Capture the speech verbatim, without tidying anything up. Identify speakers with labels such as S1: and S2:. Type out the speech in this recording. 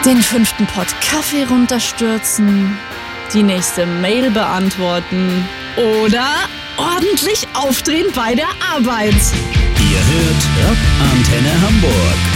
S1: Den fünften Pott Kaffee runterstürzen, die nächste Mail beantworten oder ordentlich aufdrehen bei der Arbeit.
S2: Ihr hört Rock Antenne Hamburg.